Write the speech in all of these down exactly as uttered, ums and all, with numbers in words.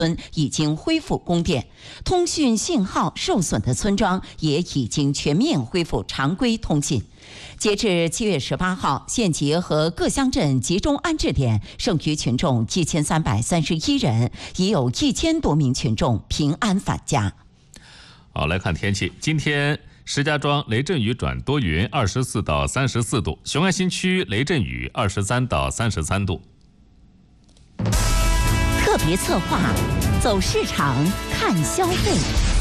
村已经恢复供电，通讯信号受损的村庄也已经全面恢复常规通信。截至七月十八号，县级和各乡镇集中安置点剩余群众一千三百三十一人，已有一千多名群众平安返家。 好，来看天气，今天石家庄雷阵雨转多云，二十四到三十四度；雄安新区雷阵雨，二十三到三十三度。 特别策划，走市场看消费。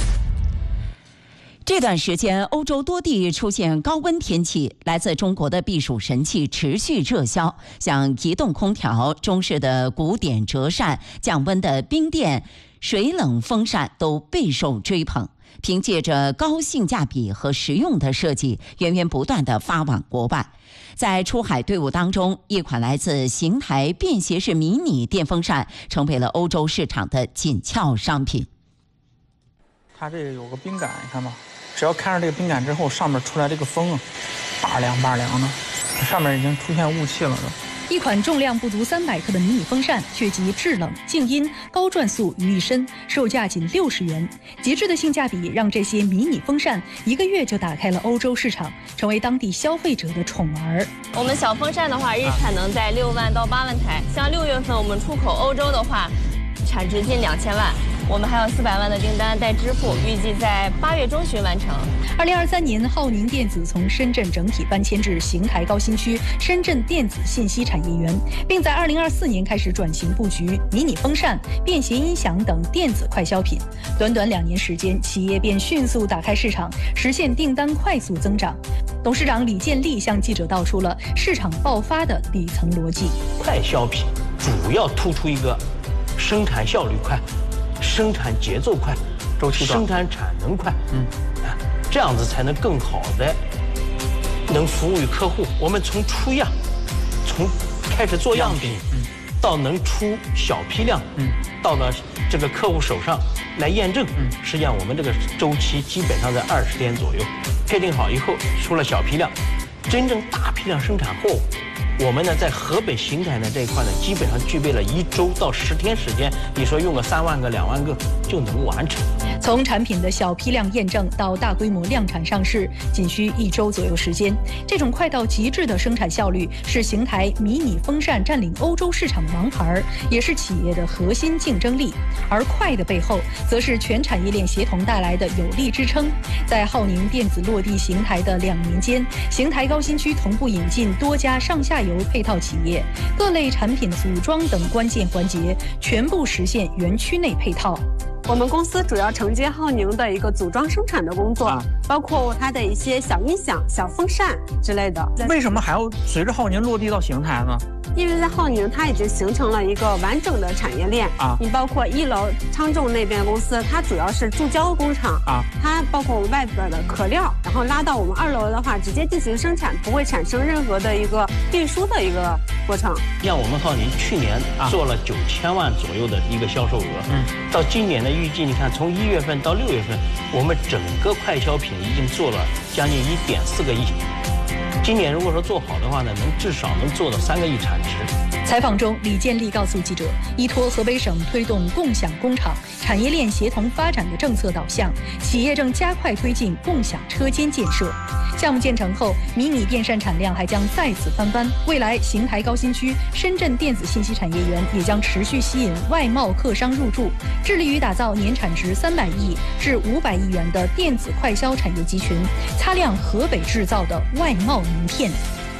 这段时间，欧洲多地出现高温天气，来自中国的避暑神器持续热销，像移动空调、中式的古典折扇、降温的冰垫、水冷风扇都备受追捧。凭借着高性价比和实用的设计，源源不断地发往国外。在出海队伍当中，一款来自邢台便携式迷你电风扇成为了欧洲市场的紧俏商品。 它这个有个冰杆，你看吧，只要看着这个冰杆之后，上面出来这个风啊，拔凉拔凉的，上面已经出现雾气了都。 一款重量不足三百克的迷你风扇，却集制冷、静音、高转速于一身，售价仅六十元。极致的性价比让这些迷你风扇一个月就打开了欧洲市场，成为当地消费者的宠儿。 我们小风扇的话，日产能在六万到八万台，像六月份我们出口欧洲的话，产值近两千万。我们还有四百万的订单待支付，预计在八月中旬完成。 二零二三年，浩宁电子从深圳整体搬迁至邢台高新区深圳电子信息产业园，并在二零二四年开始转型布局迷你风扇、便携音响等电子快消品。短短两年时间，企业便迅速打开市场，实现订单快速增长。董事长李建立向记者道出了市场爆发的底层逻辑： 快消品主要突出一个生产效率快。生产节奏快，周期生产产能快，嗯，啊，这样子才能更好的能服务于客户。我们从出样，从开始做样品，嗯，到能出小批量，嗯，到了这个客户手上来验证，嗯，实际上我们这个周期基本上在二十天左右。配定好以后，出了小批量，真正大批量生产后。我们呢，在河北邢台呢这一块呢，基本上具备了一周到十天时间。你说用个三万个、两万个就能完成。 从产品的小批量验证到大规模量产上市，仅需一周左右时间。这种快到极致的生产效率，是邢台迷你风扇占领欧洲市场的王牌，也是企业的核心竞争力。而快的背后，则是全产业链协同带来的有力支撑。在浩宁电子落地邢台的两年间，邢台高新区同步引进多家上下游配套企业，各类产品组装等关键环节全部实现园区内配套。 我们公司主要承接浩宁的一个组装生产的工作，啊、包括它的一些小音响、小风扇之类的。 为什么还要随着浩宁落地到邢台呢？ 因为在浩宁，它已经形成了一个完整的产业链啊。你包括一楼昌仲那边公司，它主要是铸胶工厂啊，它包括我们外边的壳料，然后拉到我们二楼的话，直接进行生产，不会产生任何的一个运输的一个过程。 像我们浩宁去年做了九千万左右的一个销售额，嗯，到今年的预计，你看从一月份到六月份，我们整个快消品已经做了将近一点四个亿。今年如果说做好的话呢，能至少能做到三个亿产值。 采访中，李建立告诉记者，依托河北省推动共享工厂、产业链协同发展的政策导向，企业正加快推进共享车间建设。项目建成后，迷你电扇产量还将再次翻番。未来，邢台高新区深圳电子信息产业园也将持续吸引外贸客商入驻，致力于打造年产值三百亿至五百亿元的电子快消产业集群，擦亮河北制造的外贸名片。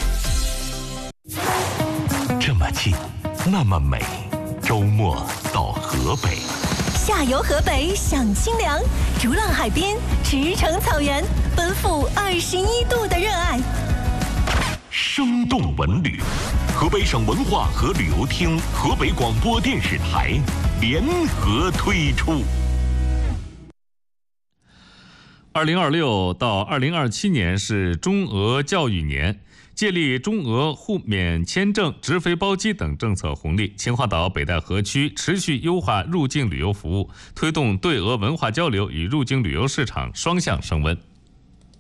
这么近，那么美，周末到河北。 下游河北享清凉，逐浪海边，驰骋草原，奔赴二十一度的热爱。 生动文旅，河北省文化和旅游厅、河北广播电视台联合推出。 二零二六到二零二七年是中俄教育年。借力中俄互免签证、直飞包机等政策红利，秦皇岛北戴河区持续优化入境旅游服务，推动对俄文化交流与入境旅游市场双向升温。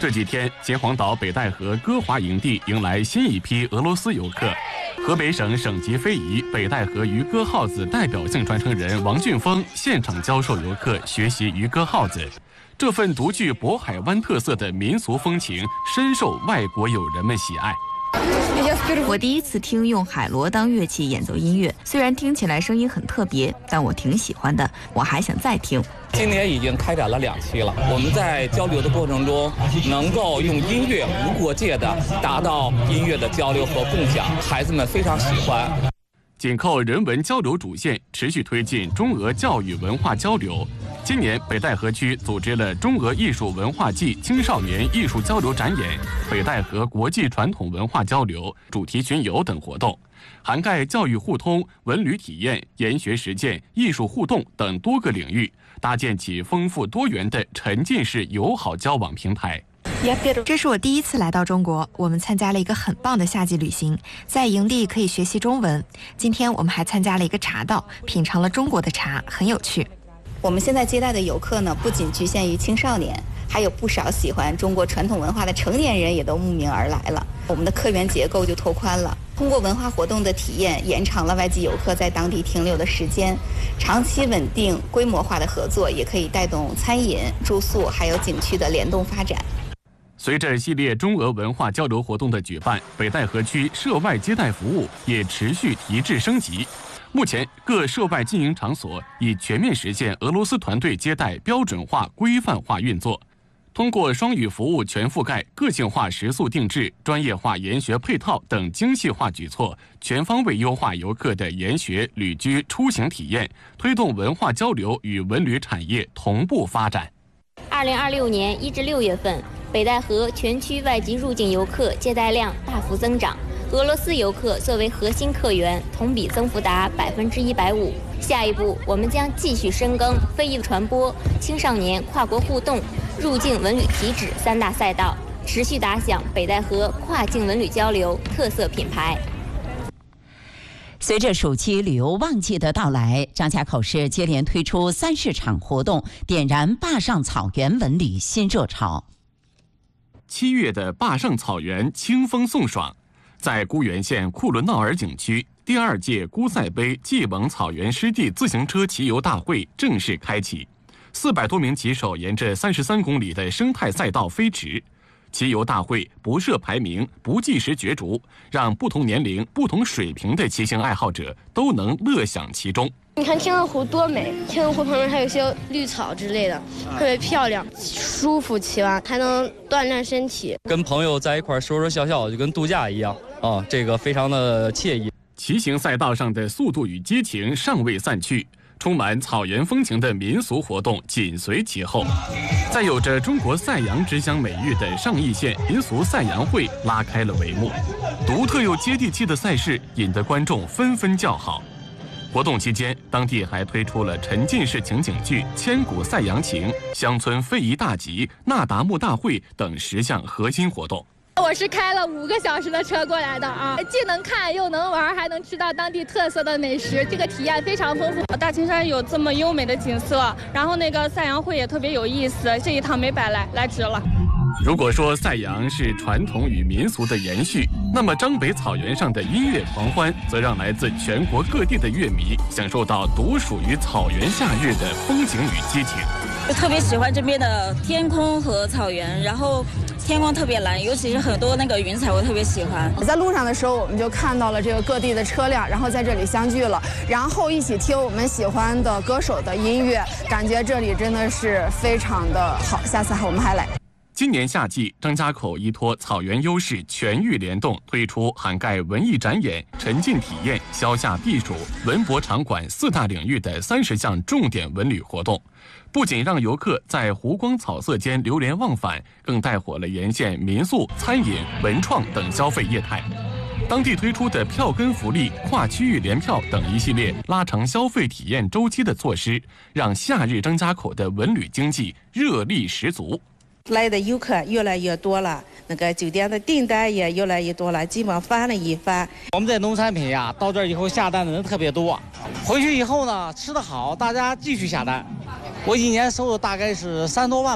这几天，秦皇岛北戴河歌华营地迎来新一批俄罗斯游客。河北省省级非遗北戴河渔歌号子代表性传承人王俊峰现场教授游客学习渔歌号子。这份独具渤海湾特色的民俗风情，深受外国友人们喜爱。 我第一次听用海螺当乐器演奏音乐，虽然听起来声音很特别，但我挺喜欢的，我还想再听。 今年已经开展了两期了，我们在交流的过程中，能够用音乐无国界的达到音乐的交流和共享，孩子们非常喜欢。 紧扣人文交流主线，持续推进中俄教育文化交流。今年北戴河区组织了中俄艺术文化季青少年艺术交流展演、北戴河国际传统文化交流、主题巡游等活动，涵盖教育互通、文旅体验、研学实践、艺术互动等多个领域，搭建起丰富多元的沉浸式友好交往平台。 这是我第一次来到中国，我们参加了一个很棒的夏季旅行，在营地可以学习中文。今天我们还参加了一个茶道，品尝了中国的茶，很有趣。 我们现在接待的游客呢，不仅局限于青少年，还有不少喜欢中国传统文化的成年人也都慕名而来了。我们的客源结构就拓宽了，通过文化活动的体验，延长了外籍游客在当地停留的时间。长期稳定、规模化的合作，也可以带动餐饮、住宿还有景区的联动发展。 随着系列中俄文化交流活动的举办，北戴河区涉外接待服务也持续提质升级。目前，各涉外经营场所已全面实现俄罗斯团队接待标准化、规范化运作。通过双语服务全覆盖、个性化食宿定制、专业化研学配套等精细化举措，全方位优化游客的研学、旅居、出行体验，推动文化交流与文旅产业同步发展。 二零二六年一至六月份，北戴河全区外籍入境游客接待量大幅增长。俄罗斯游客作为核心客源，同比增幅达百分之一百五。下一步，我们将继续深耕非遗传播、青少年跨国互动、入境文旅体脂三大赛道，持续打响北戴河跨境文旅交流特色品牌。 随着暑期旅游旺季的到来，张家口市接连推出三市场活动，点燃坝上草原文旅新热潮。 七月的坝上草原清风送爽。在沽源县库伦闹尔景区，第二届姑赛杯蓟蒙草原湿地自行车骑游大会正式开启。四百多名骑手沿着三十三公里的生态赛道飞驰。骑游大会不设排名，不计时角逐，让不同年龄、不同水平的骑行爱好者都能乐享其中。 你看天鹅湖多美，天鹅湖旁边还有一些绿草之类的，特别漂亮，舒服，骑完还能锻炼身体。 跟朋友在一块说说笑笑，就跟度假一样啊，这个非常的惬意。 骑行赛道上的速度与激情尚未散去，充满草原风情的民俗活动紧随其后。在有着中国赛扬之乡美誉的上义县民俗赛扬会拉开了帷幕，独特又接地气的赛事引得观众纷纷叫好。活动期间，当地还推出了沉浸式情景剧《千古赛扬情》、乡村非遗大集、那达慕大会等十项核心活动。 我是开了五个小时的车过来的啊，既能看又能玩，还能吃到当地特色的美食，这个体验非常丰富。大青山有这么优美的景色，然后那个赛扬会也特别有意思，这一趟没白来，来值了。 如果说赛扬是传统与民俗的延续，那么张北草原上的音乐狂欢，则让来自全国各地的乐迷享受到独属于草原夏日的风景与激情。 就特别喜欢这边的天空和草原，然后天空特别蓝，尤其是很多那个云彩，我特别喜欢。 在路上的时候，我们就看到了这个各地的车辆，然后在这里相聚了，然后一起听我们喜欢的歌手的音乐，感觉这里真的是非常的好。下次我们还来。 今年夏季，张家口依托草原优势，全域联动推出涵盖文艺展演、沉浸体验、消夏避暑、文博场馆四大领域的三十项重点文旅活动，不仅让游客在湖光草色间流连忘返，更带火了沿线民宿、餐饮、文创等消费业态。当地推出的票根福利、跨区域联票等一系列拉长消费体验周期的措施，让夏日张家口的文旅经济热力十足。 来的游客越来越多了，那个酒店的订单也越来越多了，基本上翻了一番。 我们在农产品呀，到这儿以后下单的人特别多，回去以后呢，吃得好，大家继续下单。我一年收入大概是三多万吧。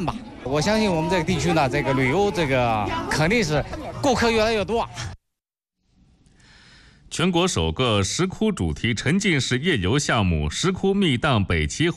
我相信我们这个地区呢，这个旅游这个肯定是顾客越来越多。 全国首个石窟主题沉浸式夜游项目石窟密荡北齐